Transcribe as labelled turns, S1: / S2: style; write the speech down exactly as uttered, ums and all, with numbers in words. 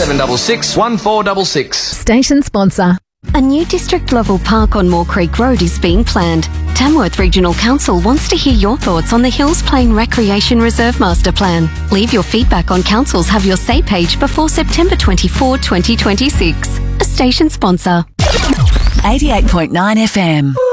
S1: seven six six, one four six six.
S2: Station sponsor.
S3: A new district-level park on Moore Creek Road is being planned. Tamworth Regional Council wants to hear your thoughts on the Hills Plain Recreation Reserve Master Plan. Leave your feedback on Council's Have Your Say page before September twenty-fourth, twenty twenty-six. A station sponsor.
S4: eighty-eight point nine F M.